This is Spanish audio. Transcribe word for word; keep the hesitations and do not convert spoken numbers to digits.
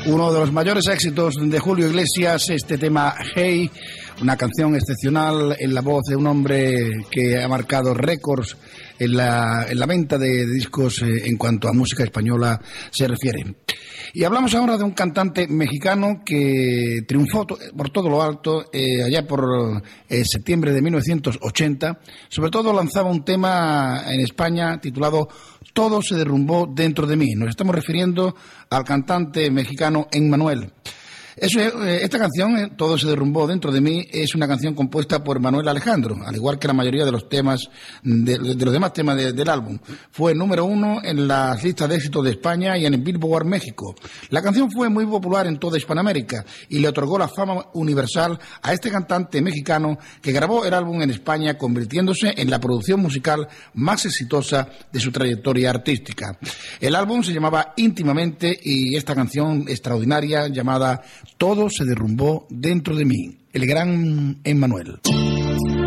Uno de los mayores éxitos de Julio Iglesias, este tema Hey, una canción excepcional en la voz de un hombre que ha marcado récords en la, en la venta de, de discos eh, en cuanto a música española se refiere. Y hablamos ahora de un cantante mexicano que triunfó to- por todo lo alto eh, allá por eh, septiembre de mil novecientos ochenta. Sobre todo lanzaba un tema en España titulado Todo se derrumbó dentro de mí. Nos estamos refiriendo al cantante mexicano Emmanuel. Eso, esta canción, Todo se derrumbó dentro de mí, es una canción compuesta por Manuel Alejandro, al igual que la mayoría de los temas, de, de los demás temas de, del álbum. Fue número uno en las listas de éxitos de España y en el Billboard México. La canción fue muy popular en toda Hispanoamérica y le otorgó la fama universal a este cantante mexicano que grabó el álbum en España, convirtiéndose en la producción musical más exitosa de su trayectoria artística. El álbum se llamaba Íntimamente y esta canción extraordinaria llamada Todo se derrumbó dentro de mí, el gran Emmanuel.